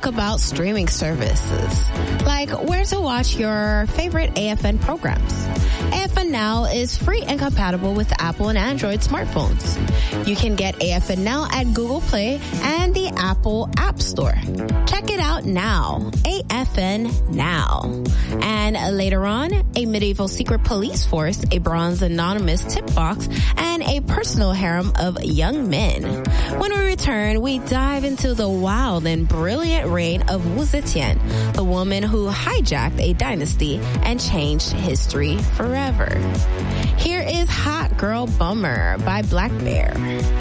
talk about streaming services, like where to watch your favorite AFN programs. AFN Now is free and compatible with Apple and Android smartphones. You can get AFN Now at Google Play and the Apple App Store. Check it out now. AFN Now. And later on, a medieval secret police force, a bronze anonymous tip box, and a personal harem of young men. When we return, we dive into the wild and brilliant reign of Wu Zetian, the woman who hijacked a dynasty and changed history forever. Here is Hot Girl Bummer by Black Bear.